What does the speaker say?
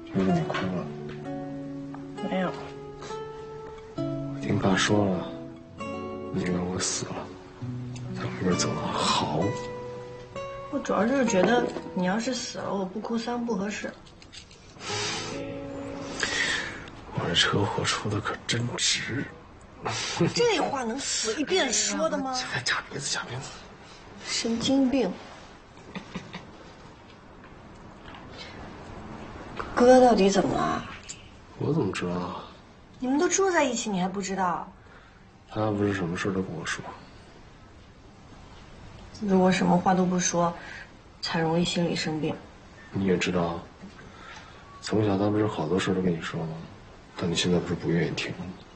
为什么哭了？ 没有。 我听爸说了，你以为我死了，在外边走了好。 我主要就是觉得你要是死了，我不哭3不合适。 我这车祸出的可真值。 这话能随便说的吗？ 假鼻子，假鼻子。 神经病。哥到底怎么了？ 我怎么知道啊？ 你们都住在一起，你还不知道？ 他不是什么事都跟我说。 如果什么话都不说，才容易心里生病。 你也知道，从小他不是好多事都跟你说吗？但你现在不是不愿意听吗？